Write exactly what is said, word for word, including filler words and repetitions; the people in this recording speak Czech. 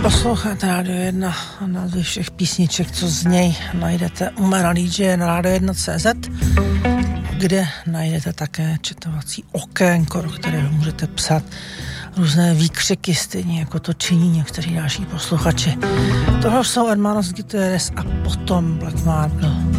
Posloucháte Rádio jedna a názvy všech písniček, co z něj najdete u mého dý džeje na rádio jedna tečka cé zet, kde najdete také četovací okénko, do kterého můžete psát různé výkřiky, stejně jako to činí někteří další posluchači. Tohle jsou Hermanos Gutierrez a potom Black Marble.